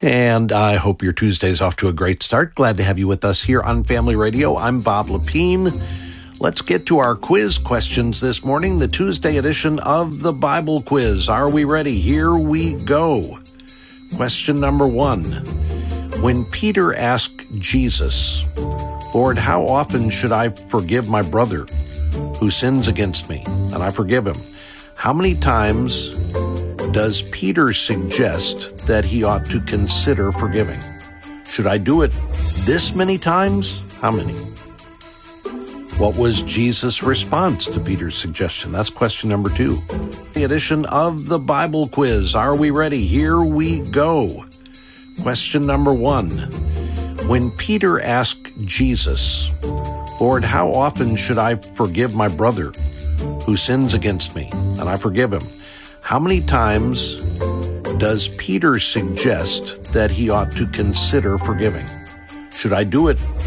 And I hope your Tuesday's off to a great start. Glad to have you with us here on Family Radio. I'm Bob Lepine. Let's get to our quiz questions this morning, the Tuesday edition of the Bible Quiz. Are we ready? Here we go. Question number 1. When Peter asked Jesus, "Lord, how often should I forgive my brother who sins against me?" And I forgive him. How many times does Peter suggest that he ought to consider forgiving? Should I do it this many times? How many? What was Jesus' response to Peter's suggestion? That's question number 2. The edition of the Bible Quiz. Are we ready? Here we go. Question number 1. When Peter asked Jesus, "Lord, how often should I forgive my brother who sins against me?" And I forgive him. How many times does Peter suggest that he ought to consider forgiving? Should I do it